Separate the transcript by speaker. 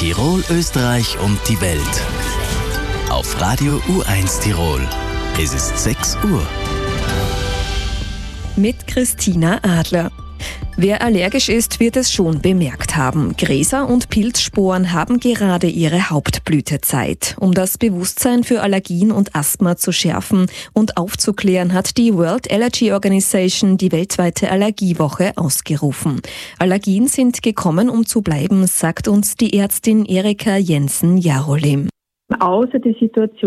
Speaker 1: Tirol, Österreich und die Welt. Auf Radio U1 Tirol. Es ist 6 Uhr.
Speaker 2: Mit Christina Adler. Wer allergisch ist, wird es schon bemerkt haben. Gräser und Pilzsporen haben gerade ihre Hauptblütezeit. Um das Bewusstsein für Allergien und Asthma zu schärfen und aufzuklären, hat die World Allergy Organization die weltweite Allergiewoche ausgerufen. Allergien sind gekommen, um zu bleiben, sagt uns die Ärztin Erika Jensen-Jarolim.
Speaker 3: Außer die Situation